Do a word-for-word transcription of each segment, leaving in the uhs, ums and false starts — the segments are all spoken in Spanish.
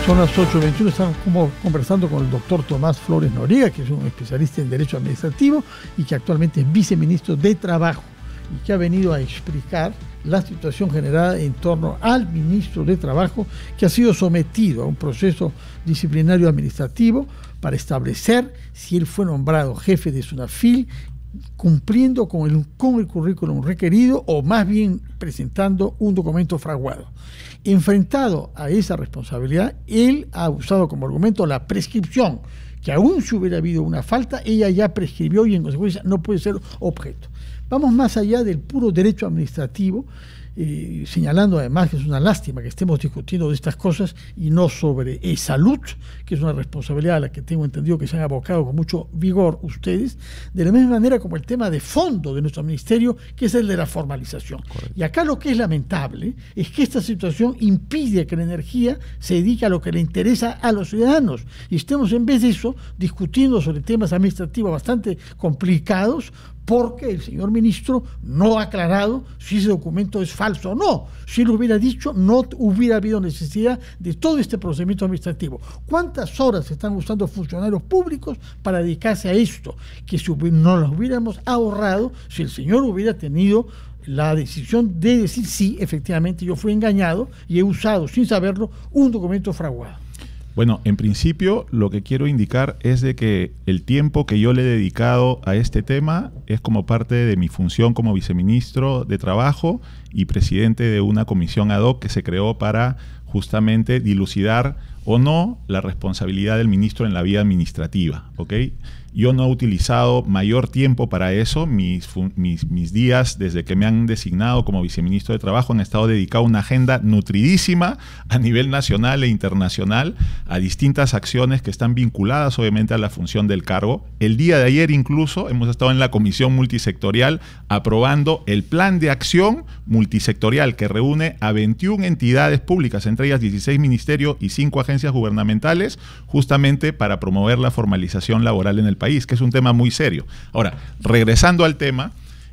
Son las ocho y veintiuno, estamos como conversando con el doctor Tomás Flores Noriega, que es un especialista en Derecho Administrativo y que actualmente es viceministro de Trabajo y que ha venido a explicar la situación generada en torno al ministro de Trabajo, que ha sido sometido a un proceso disciplinario administrativo para establecer si él fue nombrado jefe de SUNAFIL cumpliendo con el, con el currículum requerido o más bien presentando un documento fraguado. Enfrentado a esa responsabilidad, él ha usado como argumento la prescripción, que aún si hubiera habido una falta, ella ya prescribió y en consecuencia no puede ser objeto. Vamos más allá del puro derecho administrativo, eh, señalando además que es una lástima que estemos discutiendo de estas cosas y no sobre eh, salud, que es una responsabilidad a la que tengo entendido que se han abocado con mucho vigor ustedes, de la misma manera como el tema de fondo de nuestro ministerio, que es el de la formalización. Correcto. Y acá lo que es lamentable es que esta situación impide que la energía se dedique a lo que le interesa a los ciudadanos y estemos en vez de eso discutiendo sobre temas administrativos bastante complicados, porque el señor ministro no ha aclarado si ese documento es falso o no. Si lo hubiera dicho, no hubiera habido necesidad de todo este procedimiento administrativo. ¿Cuántas horas están usando funcionarios públicos para dedicarse a esto? Que si no las hubiéramos ahorrado si el señor hubiera tenido la decisión de decir sí, efectivamente yo fui engañado y he usado sin saberlo un documento fraguado. Bueno, en principio lo que quiero indicar es de que el tiempo que yo le he dedicado a este tema es como parte de mi función como viceministro de Trabajo y presidente de una comisión ad hoc que se creó para justamente dilucidar o no la responsabilidad del ministro en la vía administrativa, ¿ok? Yo no he utilizado mayor tiempo para eso. Mis, mis, mis días, desde que me han designado como viceministro de Trabajo, han estado dedicados a una agenda nutridísima a nivel nacional e internacional, a distintas acciones que están vinculadas obviamente a la función del cargo. El día de ayer incluso hemos estado en la comisión multisectorial aprobando el plan de acción multisectorial que reúne a veintiuna entidades públicas, entre ellas dieciséis ministerios y cinco agencias gubernamentales, justamente para promover la formalización laboral en el país. País, que es un tema muy serio. Ahora, regresando al tema,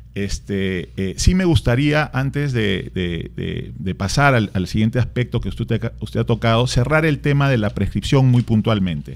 este, eh, sí me gustaría, antes de, de, de, de pasar al, al siguiente aspecto que usted, usted ha tocado, cerrar el tema de la prescripción muy puntualmente.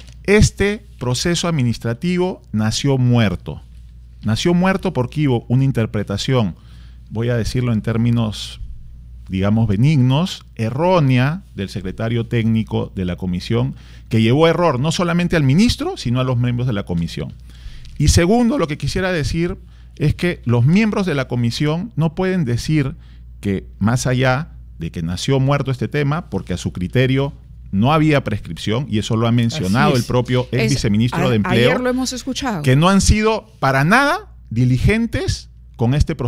Este proceso administrativo nació muerto. Nació muerto porque hubo una interpretación, voy a decirlo en términos, digamos, benignos, errónea del secretario técnico de la comisión, que llevó a error no solamente al ministro, sino a los miembros de la comisión. Y segundo, lo que quisiera decir es que los miembros de la comisión no pueden decir que, más allá de que nació muerto este tema, porque a su criterio no había prescripción, y eso lo ha mencionado el propio ex viceministro de Empleo, ayer lo hemos escuchado, que no han sido para nada diligentes con este proceso.